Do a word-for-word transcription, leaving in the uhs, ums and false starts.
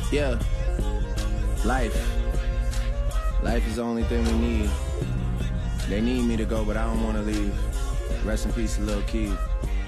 Yeah. Life. Life is the only thing we need. They need me to go, but I don't want to leave. Rest in peace, Lil Keed.